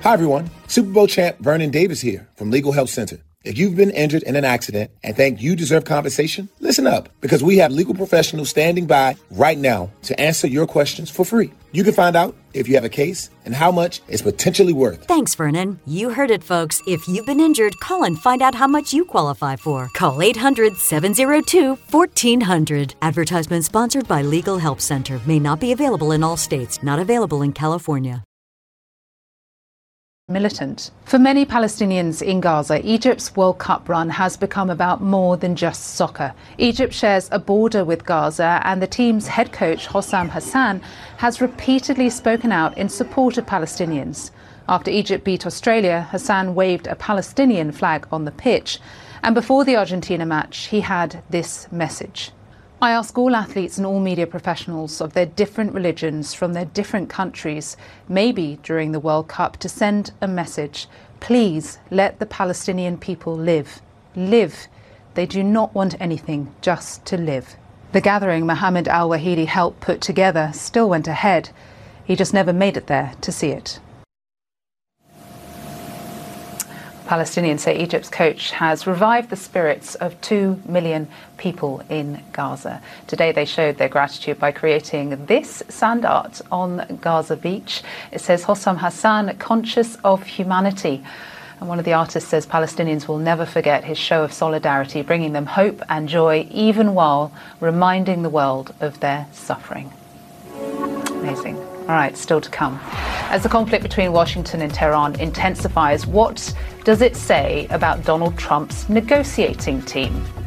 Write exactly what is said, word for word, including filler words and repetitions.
Hi, everyone. Super Bowl champ Vernon Davis here from Legal Help Center. If you've been injured in an accident and think you deserve compensation, listen up, because we have legal professionals standing by right now to answer your questions for free. You can find out if you have a case and how much it's potentially worth. Thanks, Vernon. You heard it, folks. If you've been injured, call and find out how much you qualify for. Call eight hundred, seven oh two, fourteen hundred. Advertisement sponsored by Legal Help Center. May not be available in all states. Not available in California. Militant. For many Palestinians in Gaza, Egypt's World Cup run has become about more than just soccer. Egypt shares a border with Gaza, and the team's head coach, Hossam Hassan, has repeatedly spoken out in support of Palestinians. After Egypt beat Australia, Hassan waved a Palestinian flag on the pitch, and before the Argentina match, he had this message. I ask all athletes and all media professionals of their different religions from their different countries, maybe during the World Cup, to send a message. Please let the Palestinian people live. Live. They do not want anything, just to live. The gathering Mohammed Al-Wahidi helped put together still went ahead. He just never made it there to see it. Palestinians say Egypt's coach has revived the spirits of two million people in Gaza. Today they showed their gratitude by creating this sand art on Gaza Beach. It says Hossam Hassan, conscious of humanity. And one of the artists says Palestinians will never forget his show of solidarity, bringing them hope and joy, even while reminding the world of their suffering. Amazing. All right, still to come. As the conflict between Washington and Tehran intensifies, what does it say about Donald Trump's negotiating team?